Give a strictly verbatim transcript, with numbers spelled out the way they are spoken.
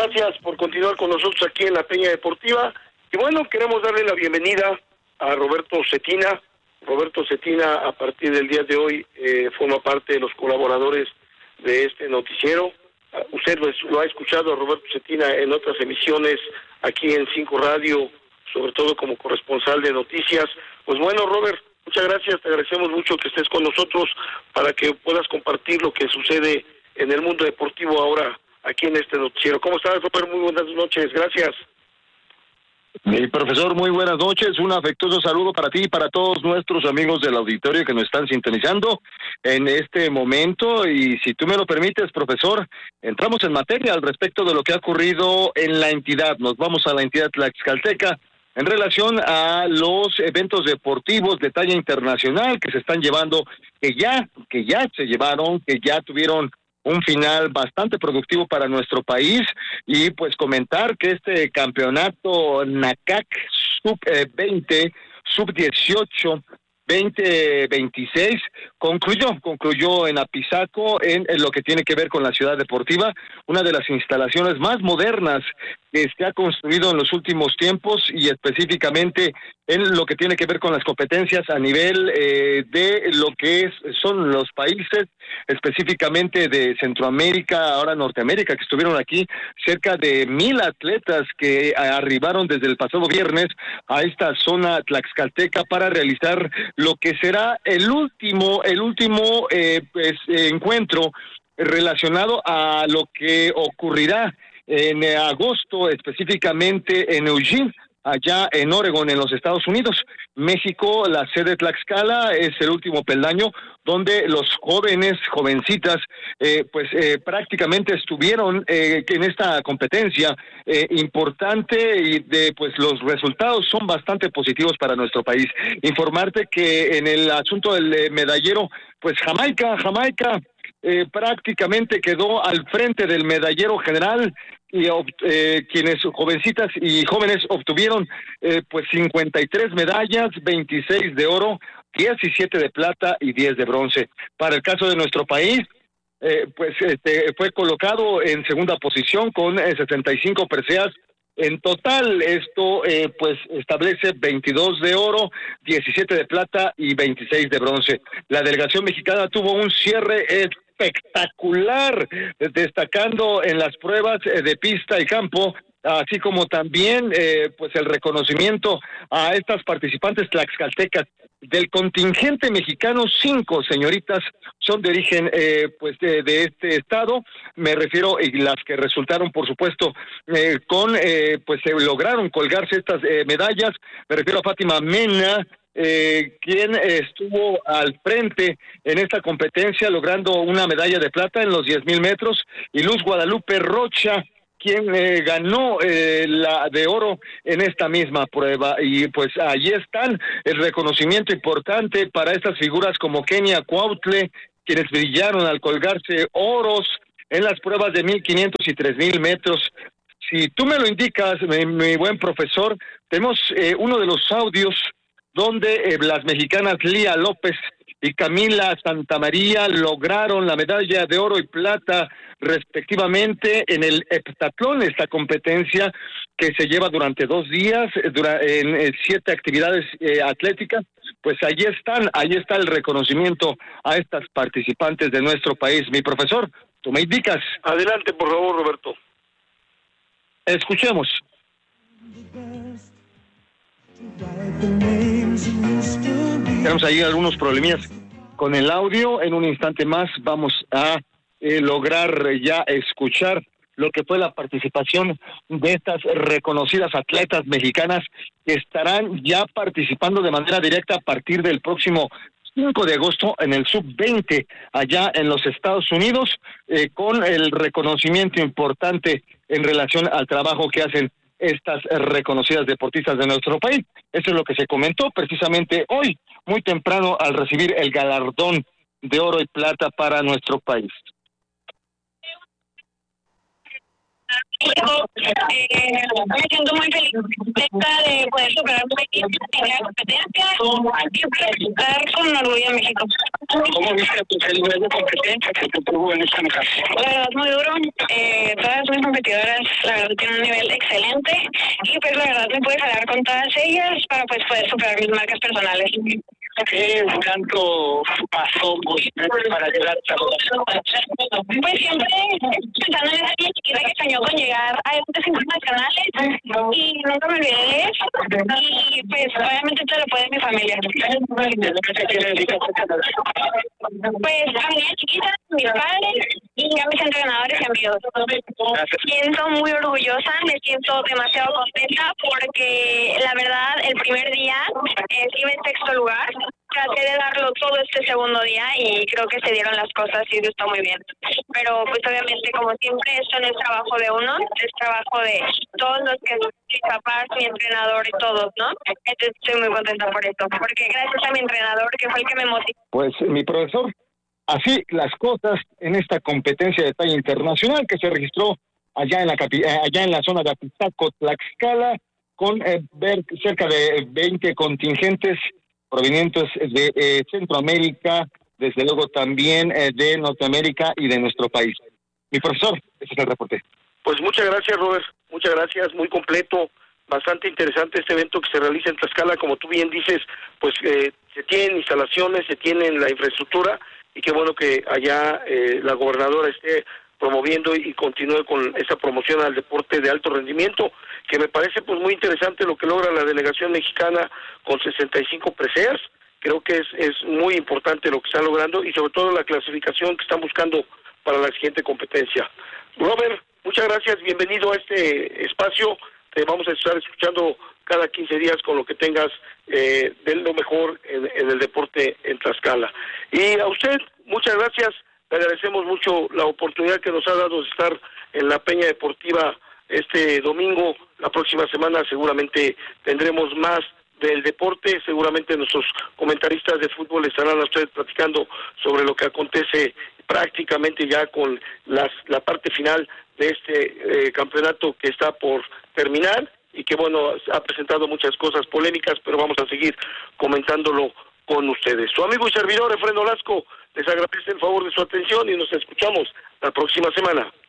gracias por continuar con nosotros aquí en la Peña Deportiva. Y bueno, queremos darle la bienvenida a Roberto Cetina. Roberto Cetina, a partir del día de hoy, eh, forma parte de los colaboradores de este noticiero. Uh, usted lo, lo ha escuchado a Roberto Cetina en otras emisiones aquí en Cinco Radio, sobre todo como corresponsal de noticias. Pues bueno, Robert, muchas gracias, te agradecemos mucho que estés con nosotros para que puedas compartir lo que sucede en el mundo deportivo ahora aquí en este noticiero. ¿Cómo estás, Robert? Muy buenas noches, gracias. Mi profesor, muy buenas noches, un afectuoso saludo para ti y para todos nuestros amigos del auditorio que nos están sintonizando en este momento. Y si tú me lo permites, profesor, entramos en materia al respecto de lo que ha ocurrido en la entidad. Nos vamos a la entidad tlaxcalteca en relación a los eventos deportivos de talla internacional que se están llevando, que ya, que ya se llevaron, que ya tuvieron un final bastante productivo para nuestro país. Y pues comentar que este campeonato NACAC sub veinte, sub dieciocho, veinte veintiséis concluyó, concluyó en Apizaco, en, en lo que tiene que ver con la ciudad deportiva, una de las instalaciones más modernas que se ha construido en los últimos tiempos, y específicamente en lo que tiene que ver con las competencias a nivel eh, de lo que es, son los países, específicamente de Centroamérica, ahora Norteamérica, que estuvieron aquí, cerca de mil atletas que arribaron desde el pasado viernes a esta zona tlaxcalteca para realizar lo que será el último, el último eh, pues, encuentro relacionado a lo que ocurrirá en agosto, específicamente en Eugene, allá en Oregon, en los Estados Unidos. México, la sede de Tlaxcala, es el último peldaño donde los jóvenes, jovencitas, eh, pues eh, prácticamente estuvieron eh, en esta competencia eh, importante, y de pues los resultados son bastante positivos para nuestro país. Informarte que en el asunto del eh, medallero, pues Jamaica, Jamaica eh, prácticamente quedó al frente del medallero general, y eh, quienes jovencitas y jóvenes obtuvieron eh, pues cincuenta y tres medallas, veintiséis de oro, diecisiete de plata y diez de bronce. Para el caso de nuestro país, eh, pues este, fue colocado en segunda posición con eh, sesenta y cinco preseas. En total, esto eh, pues establece veintidós de oro, diecisiete de plata y veintiséis de bronce. La delegación mexicana tuvo un cierre espectacular, destacando en las pruebas de pista y campo, así como también eh, pues el reconocimiento a estas participantes tlaxcaltecas. Del contingente mexicano, cinco señoritas son de origen eh, pues de, de este estado. Me refiero, y las que resultaron, por supuesto, eh, con eh, pues eh, lograron colgarse estas eh, medallas. Me refiero a Fátima Mena, eh, quien eh, estuvo al frente en esta competencia, logrando una medalla de plata en los diez mil metros, y Luz Guadalupe Rocha, quien eh, ganó eh, la de oro en esta misma prueba. Y pues allí están, el reconocimiento importante para estas figuras como Kenia Cuautle, quienes brillaron al colgarse oros en las pruebas de mil quinientos y tres mil metros. Si tú me lo indicas, mi, mi buen profesor, tenemos eh, uno de los audios donde eh, las mexicanas Lía López y Camila Santamaría lograron la medalla de oro y plata respectivamente en el heptatlón, esta competencia que se lleva durante dos días, dura, en, en siete actividades eh, atléticas. Pues allí están, ahí está el reconocimiento a estas participantes de nuestro país. Mi profesor, tú me indicas. Adelante, por favor, Roberto. Escuchemos. Tenemos ahí algunos problemillas con el audio. En un instante más vamos a eh, lograr ya escuchar lo que fue la participación de estas reconocidas atletas mexicanas que estarán ya participando de manera directa a partir del próximo cinco de agosto en el sub veinte allá en los Estados Unidos, eh, con el reconocimiento importante en relación al trabajo que hacen estas reconocidas deportistas de nuestro país. Eso es lo que se comentó precisamente hoy, muy temprano, al recibir el galardón de oro y plata para nuestro país. Eh, me siento muy feliz de poder superar muy en la competencia y representar con orgullo a México. ¿Cómo viste el nivel de competencia que se tuvo en esta ocasión? La verdad, muy duro. Eh, todas mis competidoras, la verdad, tienen un nivel excelente y pues la verdad me pude jalar con todas ellas para pues poder superar mis marcas personales. ¿Qué tanto pasó para llegar a Pues siempre pensando en esa niña chiquita que soñó con llegar a eventos internacionales y nunca me olvidé de eso. Y pues obviamente todo lo puede mi familia. Pues a mi niña chiquita, a mis padres y a mis entrenadores y amigos. Me siento muy orgullosa, me siento demasiado contenta porque la verdad el primer día eh, iba en sexto lugar. Traté de darlo todo este segundo día y creo que se dieron las cosas y eso está muy bien. Pero pues obviamente como siempre esto no es trabajo de uno, es trabajo de todos los que son mis papás, mi entrenador y todos, ¿no? Entonces estoy muy contenta por esto, porque gracias a mi entrenador que fue el que me motivó. Pues mi profesor, así las cosas en esta competencia de talla internacional que se registró allá en la capi- allá en la zona de Apizaco, Tlaxcala, con eh, ver cerca de veinte contingentes provenientes de eh, Centroamérica, desde luego también eh, de Norteamérica y de nuestro país. Mi profesor, ese es el reporte. Pues muchas gracias, Robert, muchas gracias, muy completo, bastante interesante este evento que se realiza en Tlaxcala, como tú bien dices, pues eh, se tienen instalaciones, se tienen la infraestructura, y qué bueno que allá eh, la gobernadora esté promoviendo y continúe con esta promoción al deporte de alto rendimiento, que me parece pues muy interesante lo que logra la delegación mexicana con sesenta y cinco preseas. Creo que es, es muy importante lo que están logrando y sobre todo la clasificación que están buscando para la siguiente competencia. Robert, muchas gracias, bienvenido a este espacio, te vamos a estar escuchando cada quince días con lo que tengas eh, de lo mejor en, en el deporte en Tlaxcala. Y a usted, muchas gracias, le agradecemos mucho la oportunidad que nos ha dado de estar en la Peña Deportiva este domingo. La próxima semana seguramente tendremos más del deporte, seguramente nuestros comentaristas de fútbol estarán a ustedes platicando sobre lo que acontece prácticamente ya con las, la parte final de este eh, campeonato que está por terminar y que bueno, ha presentado muchas cosas polémicas, pero vamos a seguir comentándolo con ustedes. Su amigo y servidor Efraín Olasco les agradece el favor de su atención y nos escuchamos la próxima semana.